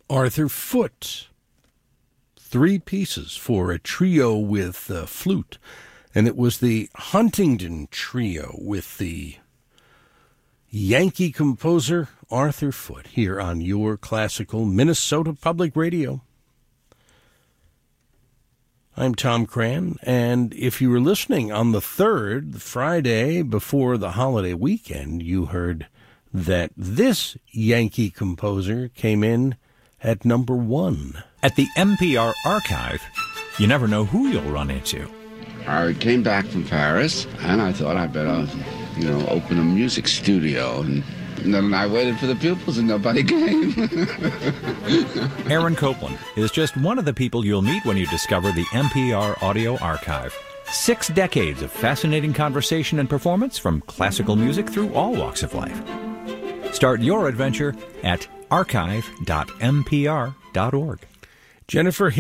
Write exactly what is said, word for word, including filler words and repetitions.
Arthur Foote. Three pieces for a trio with uh, flute. And it was the Huntington Trio with the Yankee composer Arthur Foote here on your classical Minnesota Public Radio. I'm Tom Cran, and if you were listening on the third, Friday before the holiday weekend, you heard that this Yankee composer came in at number one. At the N P R Archive, you never know who you'll run into. I came back from Paris, and I thought I'd better, you know, open a music studio. And, and then I waited for the pupils, and nobody came. Aaron Copland is just one of the people you'll meet when you discover the N P R Audio Archive. Six decades of fascinating conversation and performance from classical music through all walks of life. Start your adventure at archive dot n p r dot org. Jennifer